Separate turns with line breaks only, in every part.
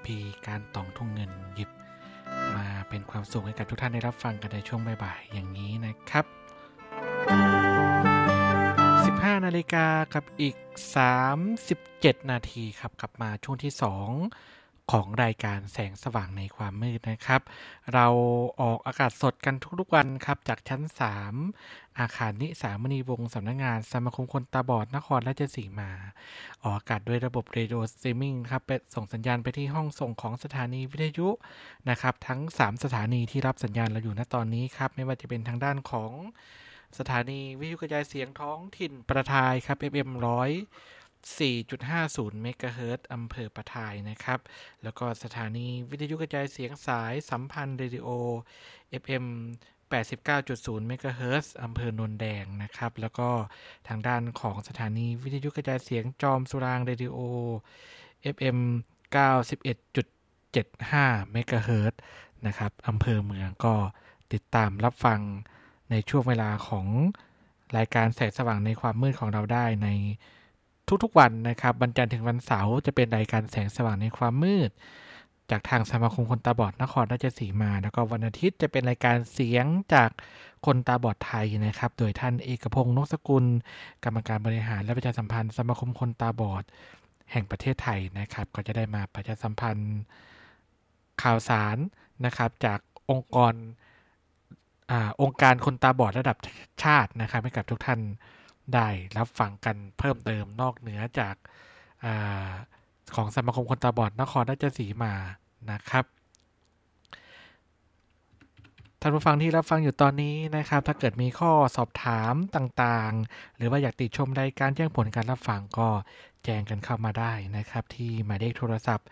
พีการต่องทุ่งเงินหยิบมาเป็นความสุขให้กับทุกท่านได้รับฟังกันในช่วงบ่ายๆอย่างนี้นะครับ15 นาฬิกากับอีก37 นาทีครับกลับมาช่วงที่2ของรายการแสงสว่างในความมืดนะครับเราออกอากาศสดกันทุกๆวันครับจากชั้น3อาคารนิสามณีวงศ์สำนักงานสมาคมคนตาบอดนครราชสีมาออกอากาศด้วยระบบเรดิโอสตรีมมิ่งครับไปส่งสัญญาณไปที่ห้องส่งของสถานีวิทยุนะครับทั้ง3สถานีที่รับสัญญาณเราอยู่ณตอนนี้ครับไม่ว่าจะเป็นทางด้านของสถานีวิทยุกระจายเสียงท้องถิ่นประทายครับ FM 4.50 เมกะเฮิรตซ์อำเภอประทายนะครับแล้วก็สถานีวิทยุกระจายเสียงสายสัมพันธ์เรดิโอ FM 89.0 เมกะเฮิรตซ์อำเภอโนนแดงนะครับแล้วก็ทางด้านของสถานีวิทยุกระจายเสียงจอมสุรางเรดิโอ FM 91.75 เมกะเฮิรตซ์นะครับอำเภอเมืองก็ติดตามรับฟังในช่วงเวลาของรายการแสงสว่างในความมืดของเราได้ในทุกๆวันนะครับวันจันทร์ถึงวันเสาร์จะเป็นรายการแสงสว่างในความมืดจากทางสมาคมคนตาบอดนครราชสีมาแล้วก็วันอาทิตย์จะเป็นรายการเสียงจากคนตาบอดไทยนะครับโดยท่านเอกพงษ์นกสกุลกรรมการบริหารและประชาสัมพันธ์สมาคมคนตาบอดแห่งประเทศไทยนะครับก็จะได้มาประชาสัมพันธ์ข่าวสารนะครับจากองค์การคนตาบอดระดับชาตินะครับให้กับทุกท่านได้รับฟังกันเพิ่มเติมนอกเหนือจากของสมาคมคนตาบอดนครราชสีมานะครับท่านผู้ฟังที่รับฟังอยู่ตอนนี้นะครับถ้าเกิดมีข้อสอบถามต่างๆหรือว่าอยากติดชมรายการแจ้งผลการรับฟังก็แจ้งกันเข้ามาได้นะครับที่หมายเลขโทรศัพท์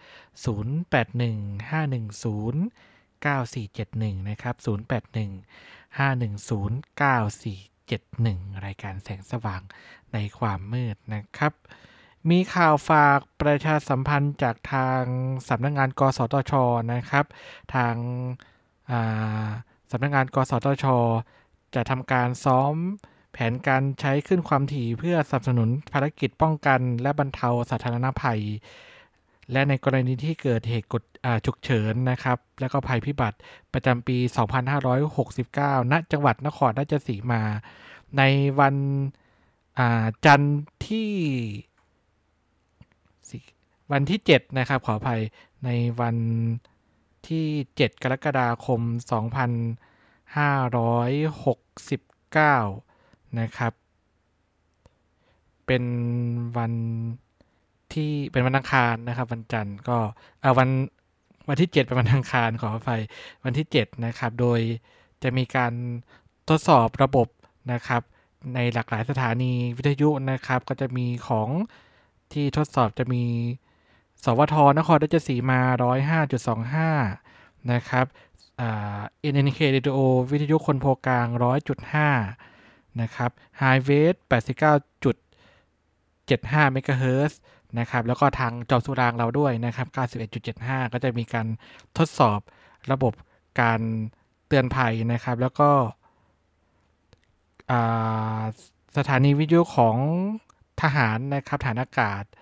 0815109471นะครับ0815109471รายการแสงสว่างในความมืดนะครับมีข่าวฝากประชาสัมพันธ์จากทางสำนักงานกสทช.นะครับทางสำนักงานกสทช.จะทำการซ้อมแผนการใช้คลื่นความถี่เพื่อสนับสนุนภารกิจป้องกันและบรรเทาสาธารณภัยและในกรณีที่เกิดเหตุฉุกเฉินนะครับและก็ภัยพิบัติประจำปี 2569 ณ จังหวัดนครราชสีมาในวันจันทร์ที่7นะครับขออภัยในวันที่7 กรกฎาคม 2569 นะครับเป็นวันอังคารนะครับวันจันทร์ก็วันที่7เป็นวันอังคารขออภัยวันที่7นะครับโดยจะมีการทดสอบระบบนะครับในหลากหลายสถานีวิทยุนะครับก็จะมีของที่ทดสอบจะมีสวทนครราชสีมา 105.25 นะครับNNK Radio วิทยุคนโพกลาง 100.5 นะครับ High Wave 89.75 เมกะเฮิรตซ์นะครับแล้วก็ทางจอมสุรางเราด้วยนะครับ 91.75 ก็จะมีการทดสอบระบบการเตือนภัยนะครับแล้วก็สถานีวิทยุของทหารนะครับฐานอากาศ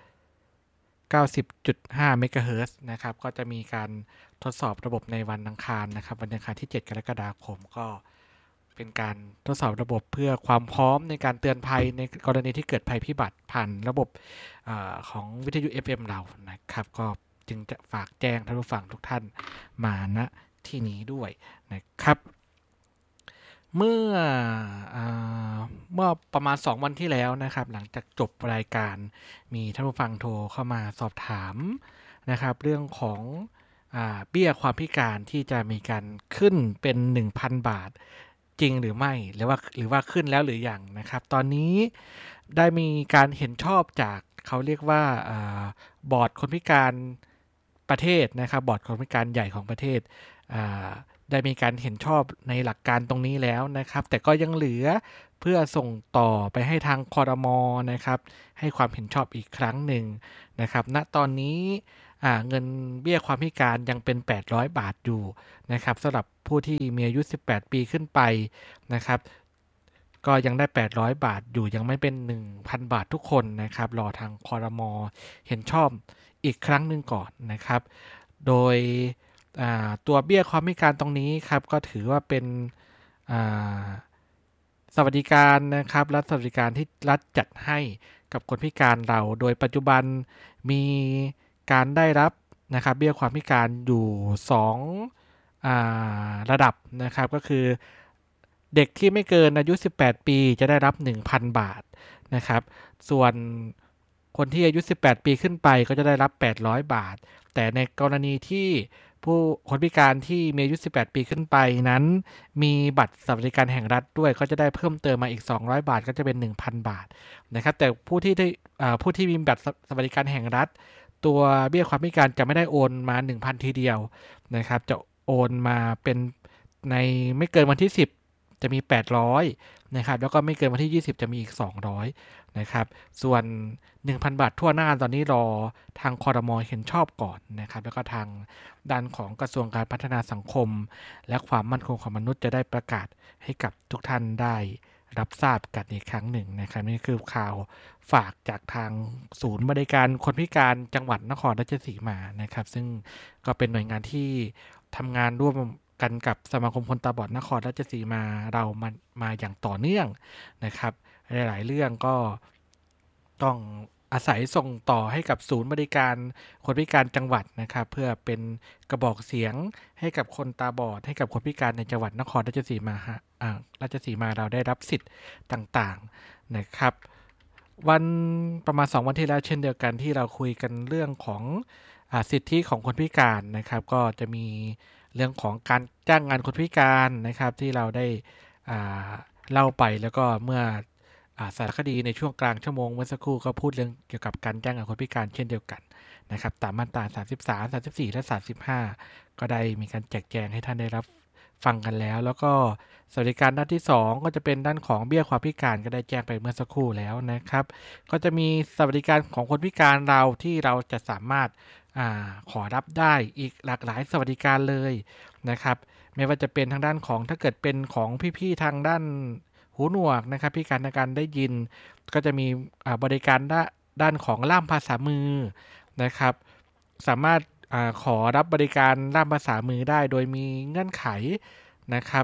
90.5 เมกะเฮิรตซ์นะครับก็จะมีการทดสอบระบบในวันอังคารนะครับวันอังคารที่7 กรกฎาคมก็เป็นการทดสอบระบบเพื่อความพร้อมในการเตือนภัยในกรณีที่เกิดภัยพิบัติผ่านระบบของวิทยุ FM เรานะครับก็จึงจะฝากแจ้งท่านผู้ฟังทุกท่านมาณที่นี้ด้วยนะครับเมื่อประมาณ2วันที่แล้วนะครับหลังจากจบรายการมีท่านผู้ฟังโทรเข้ามาสอบถามนะครับเรื่องของเบี้ยความพิการที่จะมีการขึ้นเป็น 1,000 บาทจริงหรือไม่หรือว่าขึ้นแล้วหรือยังนะครับตอนนี้ได้มีการเห็นชอบจากเขาเรียกว่าบอร์ดคนพิการประเทศนะครับบอร์ดคนพิการใหญ่ของประเทศได้มีการเห็นชอบในหลักการตรงนี้แล้วนะครับแต่ก็ยังเหลือเพื่อส่งต่อไปให้ทางครม.นะครับให้ความเห็นชอบอีกครั้งหนึ่งนะครับณตอนนี้เงินเบี้ยความพิการยังเป็น800 บาทอยู่นะครับสำหรับผู้ที่มีอายุ18 ปีขึ้นไปนะครับก็ยังได้800 บาทอยู่ยังไม่เป็น 1,000 บาททุกคนนะครับรอทางครม.เห็นชอบอีกครั้งหนึ่งก่อนนะครับโดยตัวเบี้ยความพิการตรงนี้ครับก็ถือว่าเป็นสวัสดิการนะครับและสวัสดิการที่รัฐจัดให้กับคนพิการเราโดยปัจจุบันมีการได้รับนะครับเบี้ยความพิการอยู่2ระดับนะครับก็คือเด็กที่ไม่เกินอายุ18ปีจะได้รับ 1,000 บาทนะครับส่วนคนที่อายุ18ปีขึ้นไปก็จะได้รับ800บาทแต่ในกรณีที่คนพิการที่มีอายุ18ปีขึ้นไปนั้นมีบัตรสวัสดิการแห่งรัฐด้วยก็จะได้เพิ่มเติมมาอีก200บาทก็จะเป็น 1,000 บาทนะครับแต่ผู้ที่มีบัตรสวัสดิการแห่งรัฐตัวเบี้ยความพิการจะไม่ได้โอนมา 1,000 ทีเดียวนะครับจะโอนมาเป็นในไม่เกินวันที่10จะมี800นะครับแล้วก็ไม่เกินวันที่20จะมีอีก200นะครับส่วน 1,000 บาททั่วหน้าตอนนี้รอทางครม.เห็นชอบก่อนนะครับแล้วก็ทางด้านของกระทรวงการพัฒนาสังคมและความมั่นคงของมนุษย์จะได้ประกาศให้กับทุกท่านได้รับทราบกันอีกครั้งหนึ่งนะครับนี่คือข่าวฝากจากทางศูนย์บริการคนพิการจังหวัดนครราชสีมานะครับซึ่งก็เป็นหน่วยงานที่ทำงานร่วมกันกับสมาคมคนตาบอดนครราชสีมาเรามาอย่างต่อเนื่องนะครับหลายๆเรื่องก็ต้องอาศัยส่งต่อให้กับศูนย์บริการคนพิการจังหวัดนะครับเพื่อเป็นกระบอกเสียงให้กับคนตาบอดให้กับคนพิการในจังหวัดนครราชสีมาเราได้รับสิทธิ์ต่างๆนะครับวันประมาณ2วันที่แล้วเช่นเดียวกันที่เราคุยกันเรื่องของสิทธิของคนพิการนะครับก็จะมีเรื่องของการจ้างงานคนพิการนะครับที่เราได้เล่าไปแล้วก็เมื่อสารคดีในช่วงกลางชั่วโมงเมื่อสักครู่ก็พูดเรื่องเกี่ยวกับการจ้างงานคนพิการเช่นเดียวกันนะครับตามมาตรา33 34และ35ก็ได้มีการแจกแจงให้ท่านได้รับฟังกันแล้วก็สวัสดิการด้านที่2ก็จะเป็นด้านของเบี้ยความพิการก็ได้แจ้งไปเมื่อสักครู่แล้วนะครับก็จะมีสวัสดิการของคนพิการเราที่เราจะสามารถขอรับได้อีกหลากหลายสวัสดิการเลยนะครับไม่ว่าจะเป็นทางด้านของถ้าเกิดเป็นของพี่ๆทางด้านหูหนวกนะครับพิการในการได้ยินก็จะมีบริการด้านของล่ามภาษามือนะครับสามารถขอรับบริการล่ามภาษามือได้โดยมีเงื่อนไขนะครับ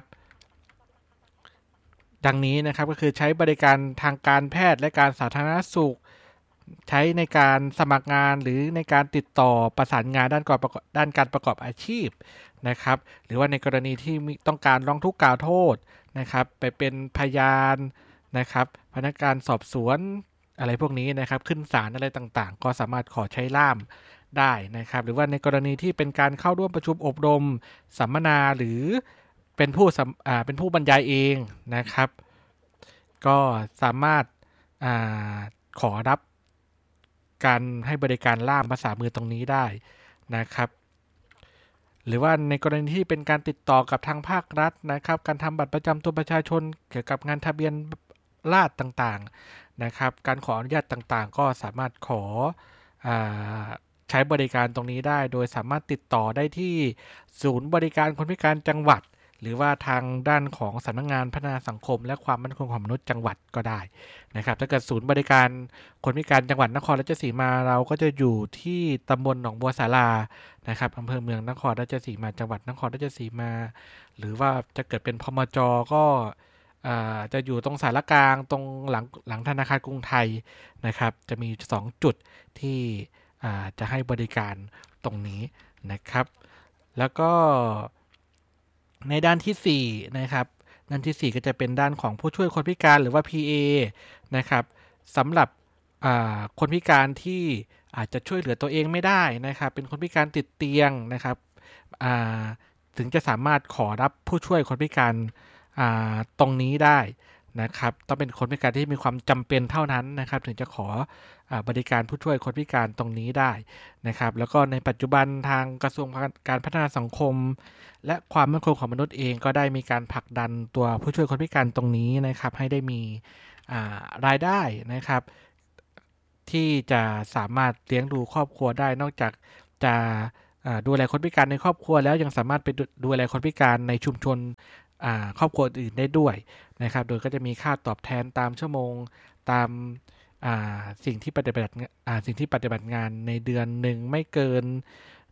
ดังนี้นะครับก็คือใช้บริการทางการแพทย์และการสาธารณสุขใช้ในการสมัครงานหรือในการติดต่อประสานงานด้านการประกอบอาชีพนะครับหรือว่าในกรณีที่ต้องการร้องทุกข์กล่าวโทษนะครับไปเป็นพยานนะครับพนักงานสอบสวนอะไรพวกนี้นะครับขึ้นศาลอะไรต่างๆก็สามารถขอใช้ล่ามได้นะครับหรือว่าในกรณีที่เป็นการเข้าร่วมประชุมอบรมสัมมนาหรือเป็นผู้บรรยายเองนะครับก็สามารถขอรับการให้บริการล่ามภาษามือตรงนี้ได้นะครับหรือว่าในกรณีที่เป็นการติดต่อกับทางภาครัฐนะครับการทำบัตรประจำตัวประชาชนเกี่ยวกับงานทะเบียนราษฎร์ต่างๆนะครับการขออนุญาตต่างๆก็สามารถขอใช้บริการตรงนี้ได้โดยสามารถติดต่อได้ที่ศูนย์บริการคนพิการจังหวัดหรือว่าทางด้านของสำนักงานพัฒนาสังคมและความมั่นคงของมนุษย์จังหวัดก็ได้นะครับถ้าเกิดศูนย์บริการคนพิการจังหวัดนครราชสีมาเราก็จะอยู่ที่ตำบลหนองบัวสารานะครับอำเภอเมืองนครราชสีมาจังหวัดนครราชสีมาหรือว่าจะเกิดเป็นพมจ.ก็จะอยู่ตรงสารกลางตรงหลังธนาคารกรุงไทยนะครับจะมี2จุดที่จะให้บริการตรงนี้นะครับแล้วก็ในด้านที่4นะครับด้านที่4ก็จะเป็นด้านของผู้ช่วยคนพิการหรือว่า PA นะครับสำหรับคนพิการที่อาจจะช่วยเหลือตัวเองไม่ได้นะครับเป็นคนพิการติดเตียงนะครับถึงจะสามารถขอรับผู้ช่วยคนพิการตรงนี้ได้นะครับต้องเป็นคนพิการที่มีความจำเป็นเท่านั้นนะครับถึงจะขอบริการผู้ช่วยคนพิการตรงนี้ได้นะครับแล้วก็ในปัจจุบันทางกระทรวงการพัฒนาสังคมและความมั่นคงของมนุษย์เองก็ได้มีการผลักดันตัวผู้ช่วยคนพิการตรงนี้นะครับให้ได้มีรายได้นะครับที่จะสามารถเลี้ยงดูครอบครัวได้นอกจากจะดูแลคนพิการในครอบครัวแล้วยังสามารถไปดูแลคนพิการในชุมชนครอบครัวอื่นได้ด้วยนะครับโดยก็จะมีค่าตอบแทนตามชั่วโมงตามสิ่งที่ปฏิบัติงานในเดือนหนึ่งไม่เกิน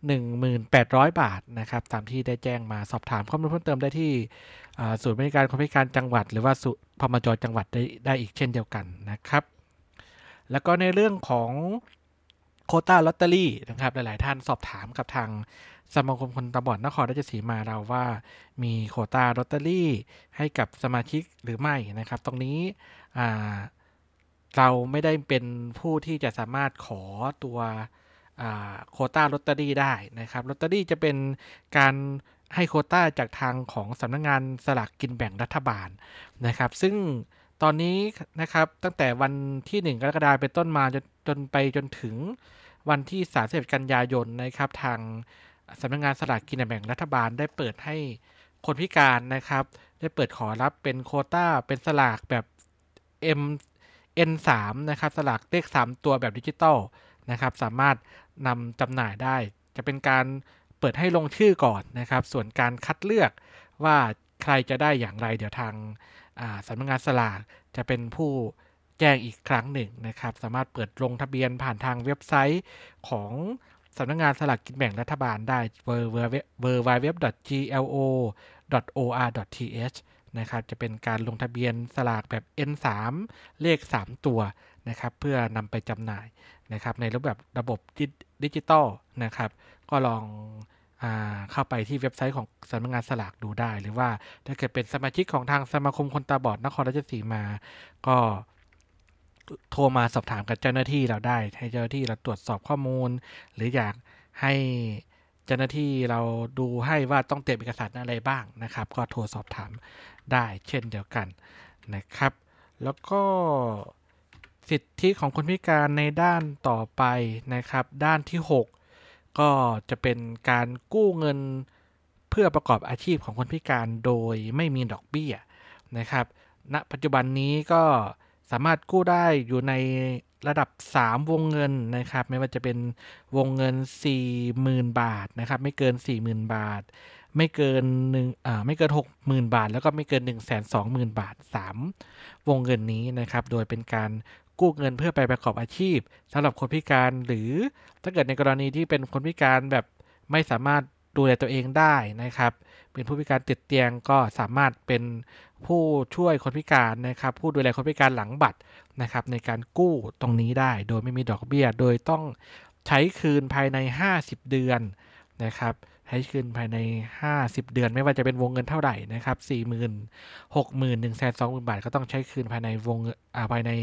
18,000 บาทนะครับตามที่ได้แจ้งมาสอบถามข้อมูลเพิ่มเติมได้ที่ศูนย์บริการคนพิการจังหวัดหรือว่าพมจ.จังหวัดได้อีกเช่นเดียวกันนะครับแล้วก็ในเรื่องของโควต้าลอตเตอรี่นะครับหลายๆท่านสอบถามกับทางสมาคมคนตาบอดนครราชสีมาเราว่ามีโควต้าลอตเตอรี่ให้กับสมาชิกหรือไม่นะครับตรงนี้เราไม่ได้เป็นผู้ที่จะสามารถขอตัวโควต้าลอตเตอรี่ได้นะครับลอตเตอรี่จะเป็นการให้โควต้าจากทางของสำนักงานสลากกินแบ่งรัฐบาลนะครับซึ่งตอนนี้นะครับตั้งแต่วันที่1กรกฎาคมเป็นต้นมาจนถึงวันที่31กันยายนนะครับทางสำนักงานสลากกินแบ่งรัฐบาลได้เปิดให้คนพิการนะครับได้เปิดขอรับเป็นโควต้าเป็นสลากแบบ M N3 นะครับสลากเลข3ตัวแบบดิจิตอลนะครับสามารถนำจำหน่ายได้จะเป็นการเปิดให้ลงชื่อก่อนนะครับส่วนการคัดเลือกว่าใครจะได้อย่างไรเดี๋ยวทางสำนักงานสลากจะเป็นผู้แจ้งอีกครั้งหนึ่งนะครับสามารถเปิดลงทะเบียนผ่านทางเว็บไซต์ของสำนักงานสลากกินแบ่งรัฐบาลได้ www.glo.or.th นะครับจะเป็นการลงทะเบียนสลากแบบ N3 เลข3ตัวนะครับเพื่อนำไปจำหน่ายนะครับในรูปแบบระบบดิจิตอลนะครับก็ลองเข้าไปที่เว็บไซต์ของสำนักงานสลากดูได้หรือว่าถ้าเกิดเป็นสมาชิกของทางสมาคมคนตาบอดนครราชสีมาก็โทรมาสอบถามกับเจ้าหน้าที่เราได้ให้เจ้าหน้าที่เราตรวจสอบข้อมูลหรืออยากให้เจ้าหน้าที่เราดูให้ว่าต้องเตรียมเอกสารอะไรบ้างนะครับก็โทรสอบถามได้เช่นเดียวกันนะครับแล้วก็สิทธิของคนพิการในด้านต่อไปนะครับด้านที่6ก็จะเป็นการกู้เงินเพื่อประกอบอาชีพของคนพิการโดยไม่มีดอกเบี้ยนะครับณปัจจุบันนี้ก็สามารถกู้ได้อยู่ในระดับ3วงเงินนะครับไม่ว่าจะเป็นวงเงิน 40,000 บาทนะครับไม่เกิน 40,000 บาทไม่เกินไม่เกิน 60,000 บาทแล้วก็ไม่เกิน 120,000 บาท3วงเงินนี้นะครับโดยเป็นการกู้เงินเพื่อไปประกอบอาชีพสำหรับคนพิการหรือถ้าเกิดในกรณีที่เป็นคนพิการแบบไม่สามารถดูแลตัวเองได้นะครับเป็นผู้พิการติดเตียงก็สามารถเป็นผู้ช่วยคนพิการนะครับผู้ดูแลคนพิการหลังบัตรนะครับในการกู้ตรงนี้ได้โดยไม่มีดอกเบี้ยโดยต้องใช้คืนภายใน50เดือนนะครับใช้คืนภายใน50เดือนไม่ว่าจะเป็นวงเงินเท่าไหร่นะครับ40,000 60,000 120,000 บาทก็ต้องใช้คืนภายในภายใน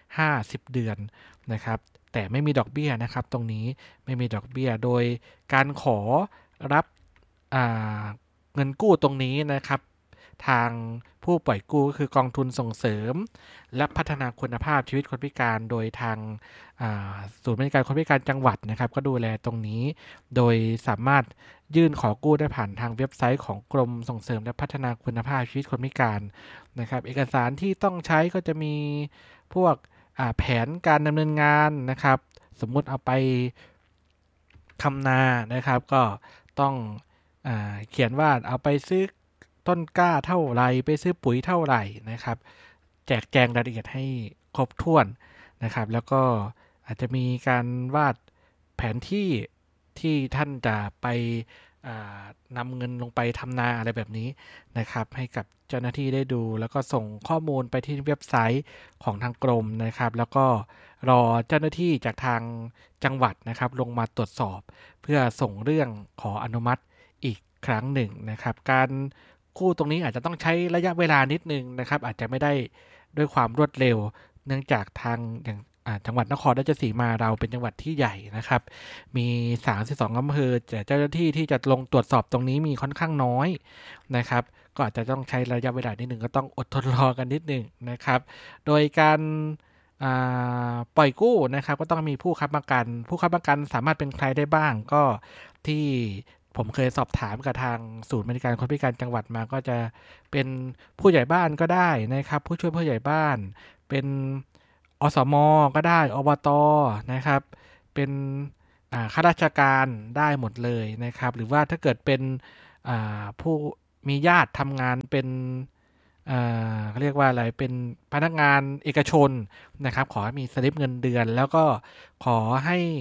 50เดือนนะครับแต่ไม่มีดอกเบี้ยนะครับตรงนี้ไม่มีดอกเบี้ยโดยการขอรับเงินกู้ตรงนี้นะครับทางผู้ปล่อยกู้ก็คือกองทุนส่งเสริมและพัฒนาคุณภาพชีวิตคนพิการโดยทางศูนย์บริการคนพิการจังหวัดนะครับก็ดูแลตรงนี้โดยสามารถยื่นขอกู้ได้ผ่านทางเว็บไซต์ของกรมส่งเสริมและพัฒนาคุณภาพชีวิตคนพิการนะครับเอกสารที่ต้องใช้ก็จะมีพวกแผนการดำเนินงานนะครับสมมุติเอาไปทำนานะครับก็ต้องเขียนว่าเอาไปซื้อต้นกล้าเท่าไหร่ไปซื้อปุ๋ยเท่าไหร่นะครับแจกแจงรายละเอียดให้ครบถ้วนนะครับแล้วก็อาจจะมีการวาดแผนที่ที่ท่านจะไปนำเงินลงไปทำนาอะไรแบบนี้นะครับให้กับเจ้าหน้าที่ได้ดูแล้วก็ส่งข้อมูลไปที่เว็บไซต์ของทางกรมนะครับแล้วก็รอเจ้าหน้าที่จากทางจังหวัดนะครับลงมาตรวจสอบเพื่อส่งเรื่องขออนุมัติอีกครั้งหนึ่งนะครับการกู้ตรงนี้อาจจะต้องใช้ระยะเวลานิดนึงนะครับอาจจะไม่ได้ด้วยความรวดเร็วเนื่องจากทางอย่างจังหวัดนครราชสีมาเราเป็นจังหวัดที่ใหญ่นะครับมี32อำเภอแต่เจ้าหน้าที่ที่จะลงตรวจสอบตรงนี้มีค่อนข้างน้อยนะครับก็อาจจะต้องใช้ระยะเวลานิดนึงก็ต้องอดทนรอกันนิดนึงนะครับโดยการปล่อยกู้นะครับก็ต้องมีผู้ค้ำประกันสามารถเป็นใครได้บ้างก็ที่ผมเคยสอบถามกับทางศูนย์บริการคนพิการจังหวัดมาก็จะเป็นผู้ใหญ่บ้านก็ได้นะครับผู้ช่วยผู้ใหญ่บ้านเป็นอสม.ก็ได้อบต.นะครับเป็นข้าราชการได้หมดเลยนะครับหรือว่าถ้าเกิดเป็นผู้มีญาติทำงานเป็นเขาเรียกว่าอะไรเป็นพนักงานเอกชนนะครับขอให้มีสลิปเงินเดือนแล้วก็ขอให้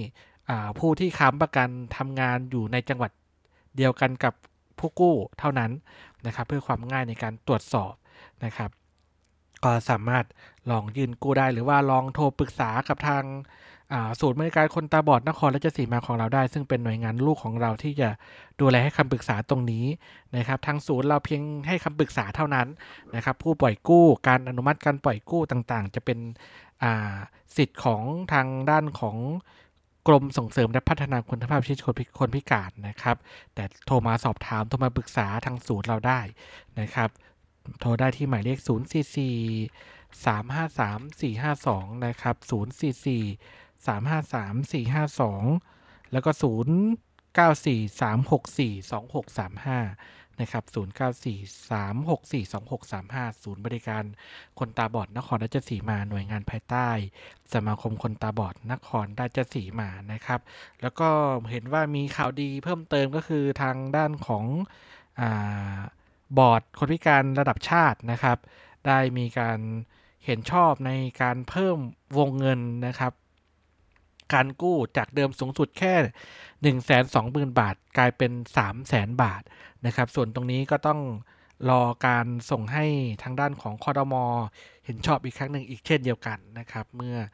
ผู้ที่ค้ำประกันทำงานอยู่ในจังหวัดเดียวกันกับผู้กู้เท่านั้นนะครับเพื่อความง่ายในการตรวจสอบนะครับก็สามารถลองยื่นกู้ได้หรือว่าลองโทรปรึกษากับทางศูนย์บริการคนตาบอดนครราชสีมาของเราได้ซึ่งเป็นหน่วยงานลูกของเราที่จะดูแลให้คำปรึกษาตรงนี้นะครับทางศูนย์เราเพียงให้คำปรึกษาเท่านั้นนะครับผู้ปล่อยกู้การอนุมัติการปล่อยกู้ต่างๆจะเป็นสิทธิ์ของทางด้านของกรมส่งเสริมและพัฒนาคุณภาพชีวิตคนพิการนะครับแต่โทรมาสอบถามโทรมาปรึกษาทางศูนย์เราได้นะครับโทรได้ที่หมายเลข044 353 452นะครับ044 353 452แล้วก็094 364 2635นะครับ094 364 2635ศูนย์บริการคนตาบอดนครราชสีมาหน่วยงานภายใต้สมาคมคนตาบอดนครราชสีมานะครับแล้วก็เห็นว่ามีข่าวดีเพิ่มเติมก็คือทางด้านของบอร์ดคนพิการระดับชาตินะครับได้มีการเห็นชอบในการเพิ่มวงเงินนะครับการกู้จากเดิมสูงสุดแค่ 120,000 บาทกลายเป็น 300,000 บาทนะครับส่วนตรงนี้ก็ต้องรอการส่งให้ทางด้านของคดม.เห็นชอบอีกครั้งหนึ่งอีกเช่นเดียวกันนะครับเมื่อ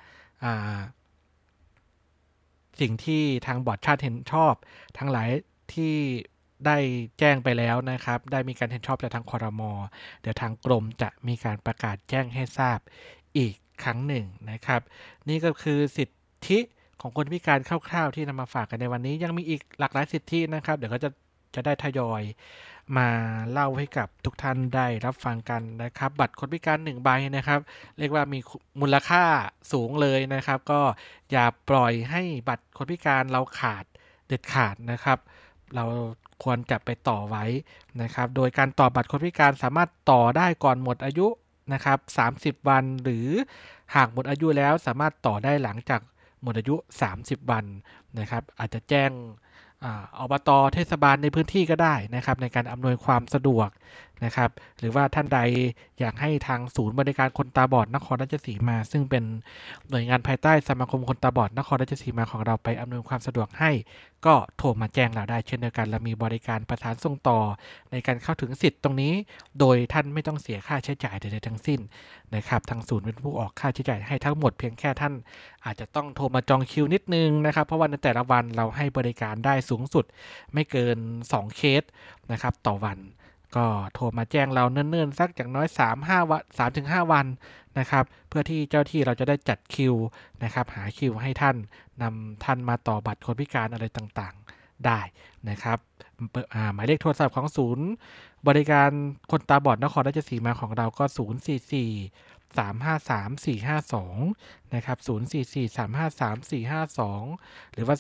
สิ่งที่ทางบอร์ดชาติเห็นชอบทั้งหลายที่ได้แจ้งไปแล้วนะครับได้มีการเห็นชอบจากทางครม.เดี๋ยวทางกรมจะมีการประกาศแจ้งให้ทราบอีกครั้งหนึ่งนะครับนี่ก็คือสิทธิของคนพิการคร่าวๆที่นำมาฝากกันในวันนี้ยังมีอีกหลากหลายสิทธินะครับเดี๋ยวก็จะได้ทยอยมาเล่าให้กับทุกท่านได้รับฟังกันนะครับบัตรคนพิการ1ใบนะครับเรียกว่ามีมูลค่าสูงเลยนะครับก็อย่าปล่อยให้บัตรคนพิการเราขาดเด็ดขาดนะครับเราควรจะไปต่อไว้นะครับโดยการต่อบัตรคนพิการสามารถต่อได้ก่อนหมดอายุนะครับ30 วันหรือหากหมดอายุแล้วสามารถต่อได้หลังจากหมดอายุ30 วันนะครับอาจจะแจ้งอบต.เทศบาลในพื้นที่ก็ได้นะครับในการอำนวยความสะดวกนะครับหรือว่าท่านใดอยากให้ทางศูนย์บริการคนตาบอดนครราชสีมาซึ่งเป็นหน่วยงานภายใต้สมาคมคนตาบอดนครราชสีมาของเราไปอำนวยความสะดวกให้ก็โทรมาแจ้งเราได้เช่นเดียวกันเรามีบริการประสานส่งต่อในการเข้าถึงสิทธิ์ตรงนี้โดยท่านไม่ต้องเสียค่าใช้จ่ายใดๆทั้งสิ้นนะครับทางศูนย์เป็นผู้ออกค่าใช้จ่ายให้ทั้งหมดเพียงแค่ท่านอาจจะต้องโทรมาจองคิวนิดนึงนะครับเพราะว่าในแต่ละวันเราให้บริการได้สูงสุดไม่เกิน2เคสนะครับต่อวันก็โทรมาแจ้งเราเนิ่นๆสักอย่างน้อย3-5 วัน3-5 วันนะครับเพื่อที่เจ้าที่เราจะได้จัดคิวนะครับหาคิวให้ท่านนำท่านมาต่อบัตรคนพิการอะไรต่างๆได้นะครับหมายเลขโทรศัพท์ของศูนย์บริการคนตาบอดนครราชสีมาของเราก็044 353 452นะครับ044 353 452หรือว่า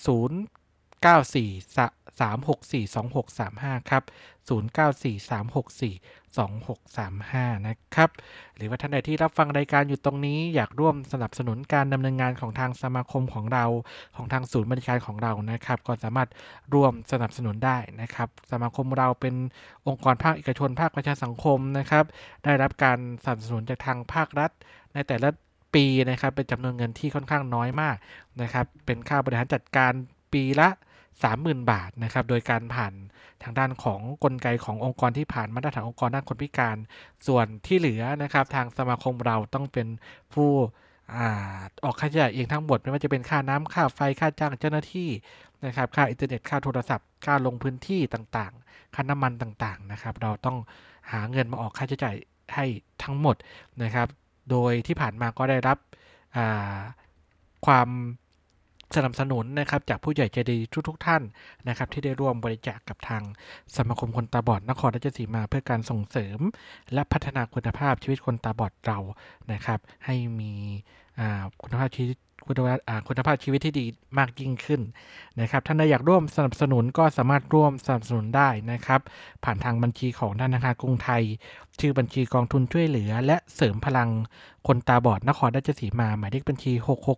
094 364 2635ครับ094 364 2635นะครับหรือว่าท่านใดที่รับฟังรายการอยู่ตรงนี้อยากร่วมสนับสนุนการดำเนินงานของทางสมาคมของเราของทางศูนย์บริการของเรานะครับก็สามารถร่วมสนับสนุนได้นะครับสมาคมเราเป็นองค์กรภาคเอกชนภาคประชาสังคมนะครับได้รับการสนับสนุนจากทางภาครัฐในแต่ละปีนะครับเป็นจำนวนเงินที่ค่อนข้างน้อยมากนะครับเป็นค่าบริหารจัดการปีละ30,000 บาทนะครับโดยการผ่านทางด้านของกลไกขององค์กรที่ผ่านมาตรฐานองค์กรด้านคนพิการส่วนที่เหลือนะครับทางสมาคมเราต้องเป็นผู้ออกค่าใช้จ่ายเองทั้งหมดไม่ว่าจะเป็นค่าน้ำค่าไฟค่าจ้างเจ้าหน้าที่นะครับค่าอินเทอร์เน็ตค่าโทรศัพท์ค่าลงพื้นที่ต่างๆค่าน้ำมันต่างๆนะครับเราต้องหาเงินมาออกค่าใช้จ่ายให้ทั้งหมดนะครับโดยที่ผ่านมาก็ได้รับความสนับสนุนนะครับจากผู้ใหญ่ใจดีทุกท่านนะครับที่ได้ร่วมบริจาค กับทางสมาคมคนตาบอดนครราชสีมาเพื่อการส่งเสริมและพัฒนาคุณภาพชีวิตคนตาบอดเรานะครับให้มีคุณภาพชีวิตที่ดีมากยิ่งขึ้นนะครับท่านใดอยากร่วมสนับสนุนก็สามารถร่วมสนับสนุนได้นะครับผ่านทางบัญชีของธนาคารกรุงไทยชื่อบัญชีกองทุนช่วยเหลือและเสริมพลังคนตาบอดนครราชสีมาหมายเลขบัญชี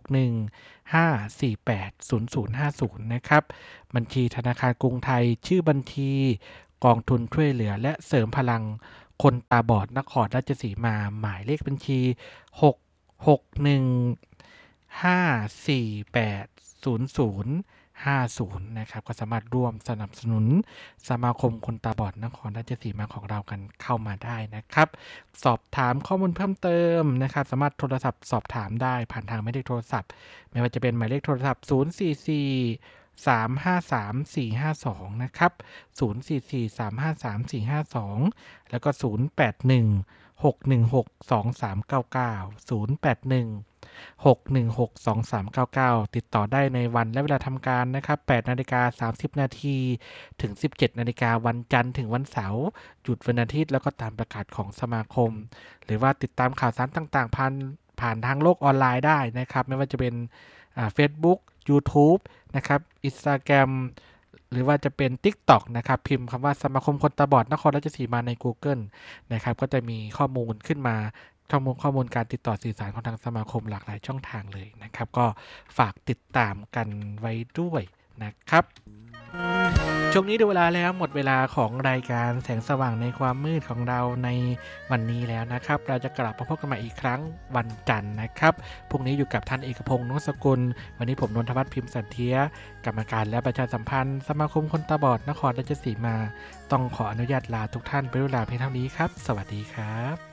661-548-0050นะครับบัญชีธนาคารกรุงไทยชื่อบัญชีกองทุนช่วยเหลือและเสริมพลังคนตาบอดนครราชสีมาหมายเลขบัญชี661-548-0050 50นะครับก็สามารถร่วมสนับสนุนสมาคมคนตาบอดนครราชสีมาของเรากันเข้ามาได้นะครับสอบถามข้อมูลเพิ่มเติมนะครับสามารถโทรศัพท์สอบถามได้ผ่านทางหมายเลขโทรศัพท์ไม่ว่าจะเป็นหมายเลขโทรศัพท์044 353 452นะครับ044 353 452แล้วก็081 616 2399 081 616 2399ติดต่อได้ในวันและเวลาทำการนะครับ 8:30 น.ถึง 17:00 น.วันจันทร์ถึงวันเสาร์หยุดวันอาทิตย์แล้วก็ตามประกาศของสมาคมหรือว่าติดตามข่าวสารต่างๆผ่านทางโลกออนไลน์ได้นะครับไม่ว่าจะเป็นFacebook YouTube นะครับ Instagram หรือว่าจะเป็น TikTok นะครับพิมพ์คำว่าสมาคมคนตาบอดนครราชสีมาใน Google นะครับก็จะมีข้อมูลขึ้นมาข้อมูลการติดต่อสื่อสารของทางสมาคมหลากหลายช่องทางเลยนะครับก็ฝากติดตามกันไว้ด้วยนะครับช่วงนี้ดูเวลาแล้วหมดเวลาของรายการแสงสว่างในความมืดของเราในวันนี้แล้วนะครับเราจะกลับมาพบกันใหม่อีกครั้งวันจันทร์นะครับพรุ่งนี้อยู่กับท่านเอกพงษ์ นุสกุลวันนี้ผมนนทวัฒน์ พิมพ์สันเทียกรรมการและประชาสัมพันธ์สมาคมคนตาบอดนครราชสีมาต้องขออนุญาตลาทุกท่านไปด้วยเวลาเพียงเท่านี้ครับสวัสดีครับ